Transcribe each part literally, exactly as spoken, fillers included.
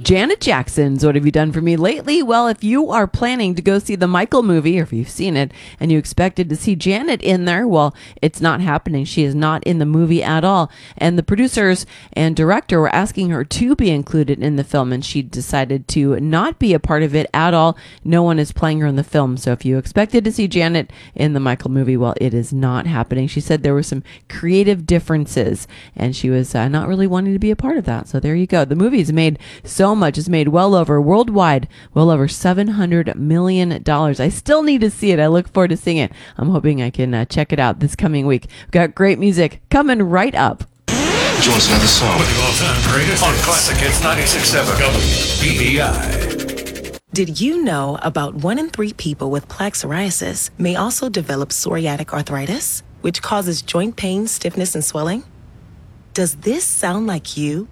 Janet Jackson's What Have You Done For Me Lately? Well, if you are planning to go see the Michael movie, or if you've seen it and you expected to see Janet in there, well, it's not happening. She is not in the movie at all. And the producers and director were asking her to be included in the film, and she decided to not be a part of it at all. No one is playing her in the film. So if you expected to see Janet in the Michael movie, well, it is not happening. She said there were some creative differences, and she was uh, not really wanting to be a part of that. So there you go. The movie's made so much. It's made well over, worldwide, well over seven hundred million dollars. I still need to see it. I look forward to seeing it. I'm hoping I can uh, check it out this coming week. We've got great music coming right up. Do you want another song? With the all-time greatest on Classic Hits ninety-six point seven W B E I. Did you know about one in three people with plaque psoriasis may also develop psoriatic arthritis, which causes joint pain, stiffness, and swelling? Does this sound like you?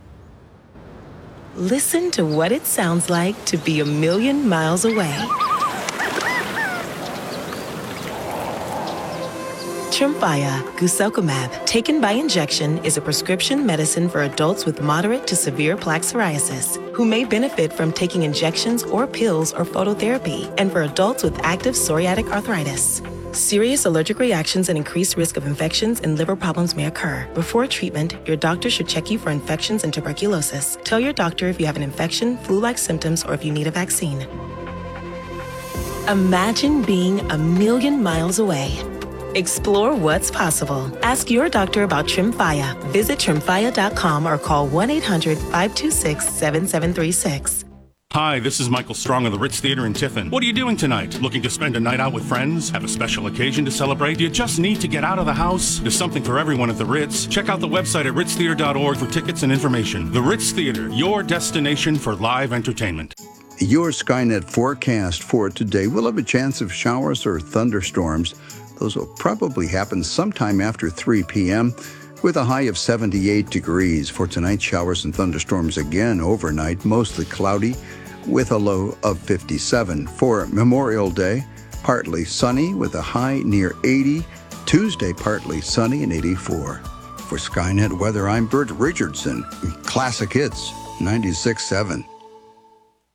Listen to what it sounds like to be a million miles away. Tremfya guselkumab, taken by injection, is a prescription medicine for adults with moderate to severe plaque psoriasis who may benefit from taking injections or pills or phototherapy, and for adults with active psoriatic arthritis. Serious allergic reactions and increased risk of infections and liver problems may occur. Before treatment, your doctor should check you for infections and tuberculosis. Tell your doctor if you have an infection, flu-like symptoms, or if you need a vaccine. Imagine being a million miles away. Explore what's possible. Ask your doctor about Tremfya. Visit tremfya dot com or call one eight hundred, five two six, seven seven three six. Hi, this is Michael Strong of the Ritz Theater in Tiffin. What are you doing tonight? Looking to spend a night out with friends? Have a special occasion to celebrate? Do you just need to get out of the house? There's something for everyone at the Ritz. Check out the website at ritz theater dot org for tickets and information. The Ritz Theater, your destination for live entertainment. Your Skynet forecast for today will have a chance of showers or thunderstorms. Those will probably happen sometime after three p.m. with a high of seventy-eight degrees. For tonight, showers and thunderstorms again overnight, mostly cloudy with a low of fifty-seven. For Memorial Day, partly sunny with a high near eighty. Tuesday, partly sunny and eighty-four. For Skynet Weather, I'm Bert Richardson. Classic Hits ninety-six point seven.